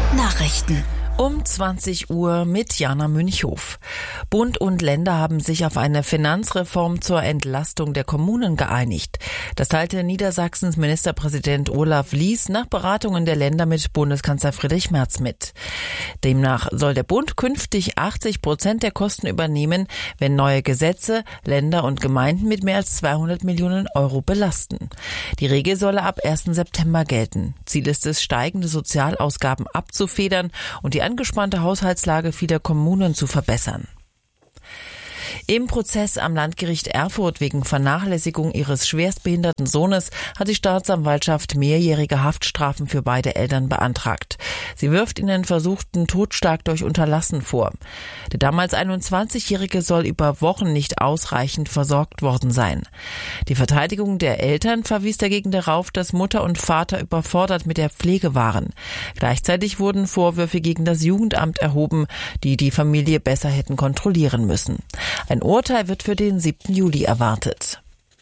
Nachrichten. Um 20 Uhr mit Jana Münchhof. Bund und Länder haben sich auf eine Finanzreform zur Entlastung der Kommunen geeinigt. Das teilte Niedersachsens Ministerpräsident Olaf Lies nach Beratungen der Länder mit Bundeskanzler Friedrich Merz mit. Demnach soll der Bund künftig 80% der Kosten übernehmen, wenn neue Gesetze Länder und Gemeinden mit mehr als 200 Millionen Euro belasten. Die Regel solle ab 1. September gelten. Ziel ist es, steigende Sozialausgaben abzufedern und die angespannte Haushaltslage vieler Kommunen zu verbessern. Im Prozess am Landgericht Erfurt wegen Vernachlässigung ihres schwerstbehinderten Sohnes hat die Staatsanwaltschaft mehrjährige Haftstrafen für beide Eltern beantragt. Sie wirft ihnen versuchten Totschlag durch Unterlassen vor. Der damals 21-Jährige soll über Wochen nicht ausreichend versorgt worden sein. Die Verteidigung der Eltern verwies dagegen darauf, dass Mutter und Vater überfordert mit der Pflege waren. Gleichzeitig wurden Vorwürfe gegen das Jugendamt erhoben, die die Familie besser hätten kontrollieren müssen. Ein Urteil wird für den 7. Juli erwartet.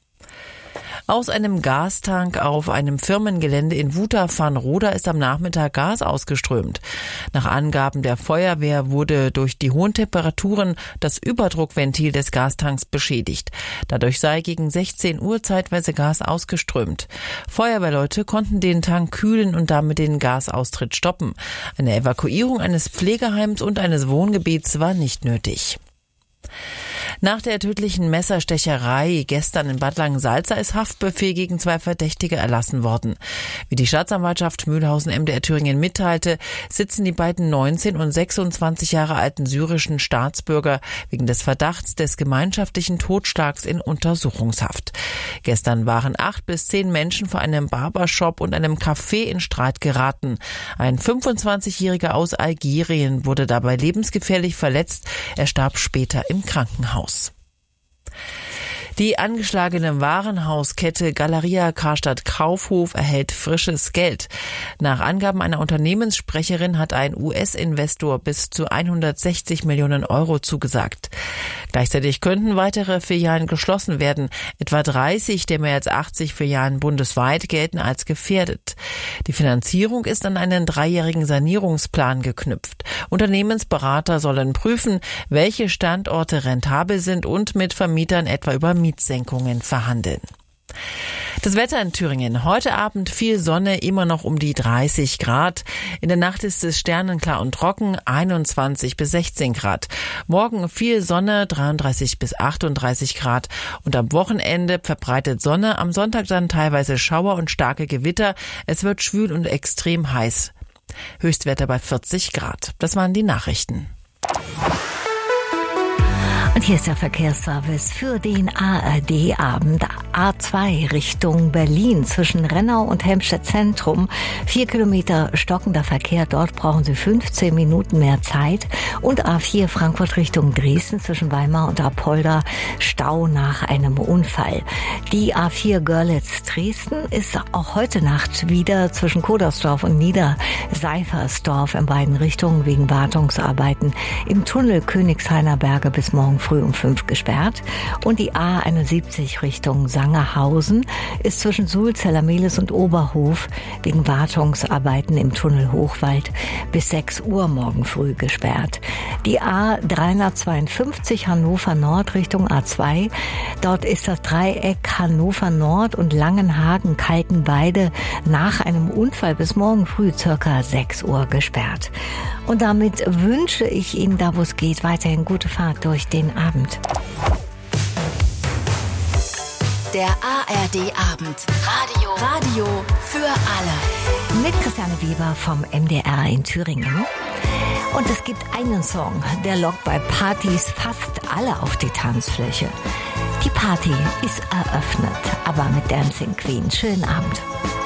Aus einem Gastank auf einem Firmengelände in Wutach-Farnroda ist am Nachmittag Gas ausgeströmt. Nach Angaben der Feuerwehr wurde durch die hohen Temperaturen das Überdruckventil des Gastanks beschädigt. Dadurch sei gegen 16 Uhr zeitweise Gas ausgeströmt. Feuerwehrleute konnten den Tank kühlen und damit den Gasaustritt stoppen. Eine Evakuierung eines Pflegeheims und eines Wohngebiets war nicht nötig. Nach der tödlichen Messerstecherei gestern in Bad Langensalza ist Haftbefehl gegen 2 Verdächtige erlassen worden. Wie die Staatsanwaltschaft Mühlhausen-MDR Thüringen mitteilte, sitzen die beiden 19 und 26 Jahre alten syrischen Staatsbürger wegen des Verdachts des gemeinschaftlichen Totschlags in Untersuchungshaft. Gestern waren 8 bis 10 Menschen vor einem Barbershop und einem Café in Streit geraten. Ein 25-Jähriger aus Algerien wurde dabei lebensgefährlich verletzt. Er starb später im Krankenhaus. Die angeschlagene Warenhauskette Galeria Karstadt Kaufhof erhält frisches Geld. Nach Angaben einer Unternehmenssprecherin hat ein US-Investor bis zu 160 Millionen Euro zugesagt. Gleichzeitig könnten weitere Filialen geschlossen werden. Etwa 30 der mehr als 80 Filialen bundesweit gelten als gefährdet. Die Finanzierung ist an einen 3-jährigen Sanierungsplan geknüpft. Unternehmensberater sollen prüfen, welche Standorte rentabel sind und mit Vermietern etwa über Mietsenkungen verhandeln. Das Wetter in Thüringen. Heute Abend viel Sonne, immer noch um die 30 Grad. In der Nacht ist es sternenklar und trocken, 21 bis 16 Grad. Morgen viel Sonne, 33 bis 38 Grad. Und am Wochenende verbreitet Sonne, am Sonntag dann teilweise Schauer und starke Gewitter. Es wird schwül und extrem heiß. Höchstwerte bei 40 Grad. Das waren die Nachrichten. Und hier ist der Verkehrsservice für den ARD-Abend. A2 Richtung Berlin zwischen Rennau und Helmstedt Zentrum. 4 Kilometer stockender Verkehr. Dort brauchen Sie 15 Minuten mehr Zeit. Und A4 Frankfurt Richtung Dresden zwischen Weimar und Apolda. Stau nach einem Unfall. Die A4 Görlitz-Dresden ist auch heute Nacht wieder zwischen Kodersdorf und Niederseifersdorf in beiden Richtungen wegen Wartungsarbeiten im Tunnel Königshainer Berge bis morgen früh um 5 gesperrt. Und die A71 Richtung Sangerhausen ist zwischen Sulzeller-Mehlis und Oberhof wegen Wartungsarbeiten im Tunnel Hochwald bis 6 Uhr morgen früh gesperrt. Die A352 Hannover Nord Richtung A2. Dort ist das Dreieck Hannover Nord und Langenhagen-Kaltenbeide nach einem Unfall bis morgen früh circa 6 Uhr gesperrt. Und damit wünsche ich Ihnen, da wo es geht, weiterhin gute Fahrt durch den Abend. Der ARD-Abend. Radio für alle. Mit Christiane Weber vom MDR in Thüringen. Und es gibt einen Song, der lockt bei Partys fast alle auf die Tanzfläche. Die Party ist eröffnet, aber mit Dancing Queen. Schönen Abend.